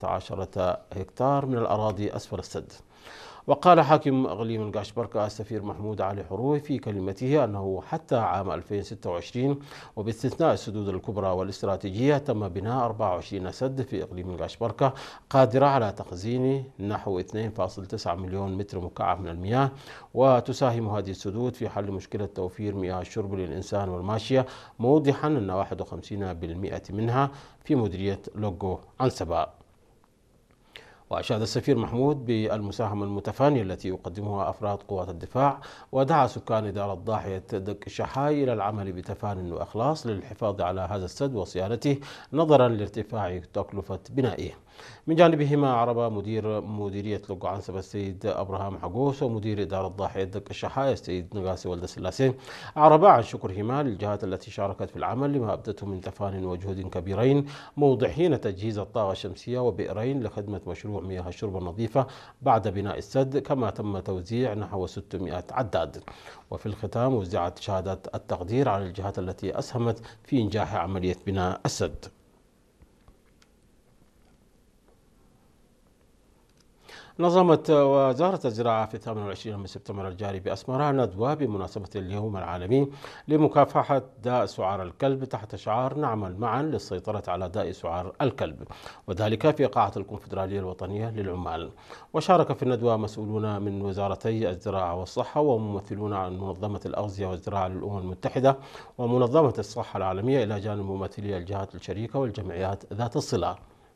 10 هكتار من الأراضي أسفل السد. وقال حاكم إقليم القاشبركة السفير محمود علي حروي في كلمته أنه حتى عام 2026 وباستثناء السدود الكبرى والاستراتيجية تم بناء 24 سد في إقليم القاشبركة قادرة على تخزين نحو 2.9 مليون متر مكعب من المياه، وتساهم هذه السدود في حل مشكلة توفير مياه الشرب للإنسان والماشية، موضحا أن 51% منها في مديرية لوغو عنسبا. وأشاد السفير محمود بالمساهمة المتفانية التي يقدمها أفراد قوات الدفاع، ودعا سكان إدارة ضاحية دق الشحاي إلى العمل بتفان وإخلاص للحفاظ على هذا السد وصيانته نظرا لارتفاع تكلفة بنائه. من جانبهما أعرب مدير مديرية لوغو عنسبا السيد أبراهام حقوس ومدير إدارة ضاحية دق الشحاي السيد نقاسي ولد السلاسي أعربا عن شكرهما للجهات التي شاركت في العمل لما أبدته من تفان وجهود كبيرين، موضحين تجهيز الطاقة الشمسية وبئرين لخدمة مشروع مياه الشرب النظيفة بعد بناء السد، كما تم توزيع نحو 600 عداد. وفي الختام وزعت شهادة التقدير على الجهات التي أسهمت في إنجاح عملية بناء السد. نظمت وزارة الزراعة في 28 من سبتمبر الجاري بأسمرة ندوة بمناسبة اليوم العالمي لمكافحة داء سعار الكلب تحت شعار نعمل معا للسيطرة على داء سعار الكلب، وذلك في قاعة الكونفدرالية الوطنية للعمال. وشارك في الندوة مسؤولون من وزارتي الزراعة والصحة وممثلون عن منظمة الأغذية والزراعة للأمم المتحدة ومنظمة الصحة العالمية، إلى جانب ممثلي الجهات الشريكة والجمعيات ذات الصلة.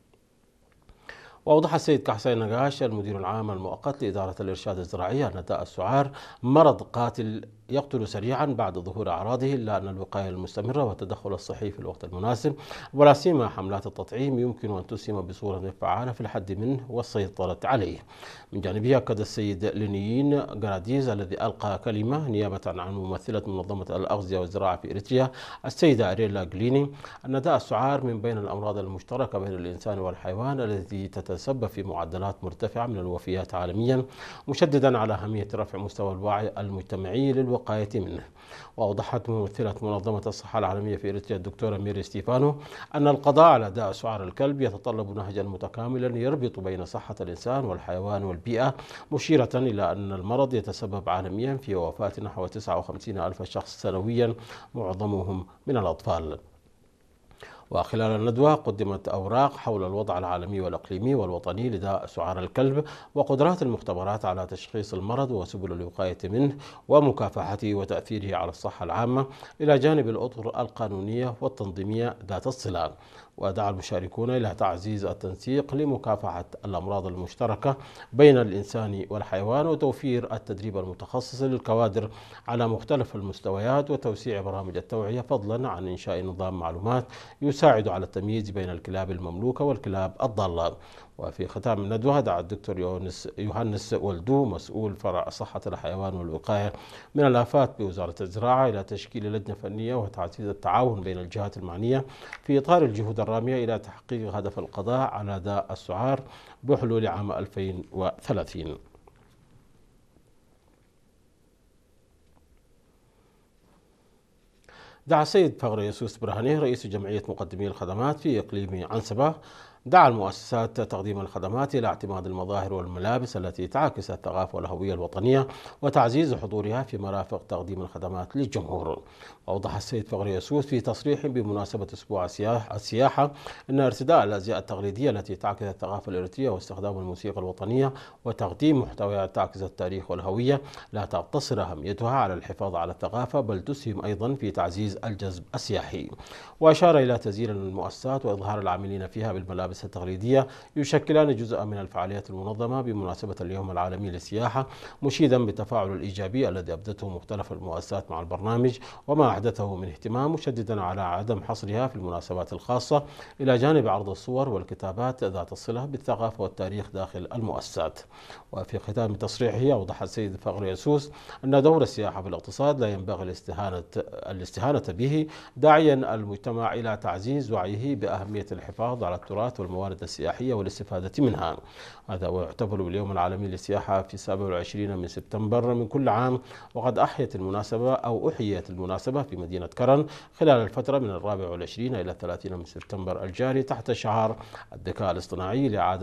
وأوضح السيد كحسين نقاش المدير العام المؤقت لإدارة الإرشاد الزراعي أن داء السعار مرض قاتل يقتل سريعا بعد ظهور أعراضه، إلا أن الوقاية المستمرة والتدخل الصحي في الوقت المناسب ولا سيما حملات التطعيم يمكن أن تسهم بصورة فعالة في الحد منه والسيطرة عليه. من جانبه أكد السيد لينيين غراديز الذي ألقى كلمة نيابة عن ممثلة منظمة الأغذية والزراعة في إريتريا السيدة أريلا جليني أن داء السعار من بين الأمراض المشتركة بين الإنسان والحيوان التي تتسبب في معدلات مرتفعة من الوفيات عالميا، مشددا على أهمية رفع مستوى الوعي المجتمعي للوقاية منه. وأوضحت ممثلة منظمة الصحة العالمية في إريتريا الدكتورة ميري ستيفانو أن القضاء على داء سعار الكلب يتطلب نهجا متكاملا يربط بين صحة الإنسان والحيوان والبيئة، مشيرة إلى أن المرض يتسبب عالميا في وفاة نحو 59 ألف شخص سنويا، معظمهم من الأطفال. وخلال الندوة قدمت أوراق حول الوضع العالمي والإقليمي والوطني لداء سعار الكلب وقدرات المختبرات على تشخيص المرض وسبل الوقاية منه ومكافحته وتأثيره على الصحة العامة، إلى جانب الأطر القانونية والتنظيمية ذات الصلة. ودعا المشاركون إلى تعزيز التنسيق لمكافحة الأمراض المشتركة بين الإنسان والحيوان، وتوفير التدريب المتخصص للكوادر على مختلف المستويات، وتوسيع برامج التوعية، فضلا عن إنشاء نظام معلومات يساعد على التمييز بين الكلاب المملوكة والكلاب الضالة. وفي ختام الندوة دعا الدكتور يوهانس ولدو مسؤول فرع صحة الحيوان والوقاية من الآفات بوزارة الزراعة إلى تشكيل لجنة فنية وتعزيز التعاون بين الجهات المعنية في إطار الجهود الرامية إلى تحقيق هدف القضاء على داء السعار بحلول عام 2030. دعا السيد فغري يسوس برهاني رئيس جمعية مقدمي الخدمات في إقليم عنسبة دعا المؤسسات تقديم الخدمات إلى اعتماد المظاهر والملابس التي تعكس الثقافة والهوية الوطنية وتعزيز حضورها في مرافق تقديم الخدمات للجمهور. وأوضح السيد فغري يسوس في تصريح بمناسبة أسبوع السياحة أن ارتداء الأزياء التقليدية التي تعكس الثقافة الإريترية واستخدام الموسيقى الوطنية وتقديم محتويات تعكس التاريخ والهوية لا تقتصر أهميتها على الحفاظ على الثقافة، بل تسهم أيضا في تعزيز الجذب السياحي. وأشار إلى تزيين المؤسسات وإظهار العاملين فيها بالملابس التقليدية يشكلان جزءا من الفعاليات المنظمة بمناسبة اليوم العالمي للسياحة، مشيدا بالتفاعل الإيجابي الذي أبدته مختلف المؤسسات مع البرنامج وما أحدثه من اهتمام، مشددا على عدم حصرها في المناسبات الخاصة، إلى جانب عرض الصور والكتابات ذات الصلة بالثقافة والتاريخ داخل المؤسسات. وفي ختام تصريحه أوضح السيد فغري يسوس أن دور السياحة في الاقتصاد لا ينبغي الاستهانة به، داعيا المجتمع إلى تعزيز وعيه بأهمية الحفاظ على التراث والموارد السياحية والاستفادة منها. هذا ويعتبر باليوم العالمي للسياحة في 27 من سبتمبر من كل عام، وقد أحيت المناسبة في مدينة كرن خلال الفترة من 24 إلى 30 من سبتمبر الجاري تحت شعار الذكاء الاصطناعي لإعادة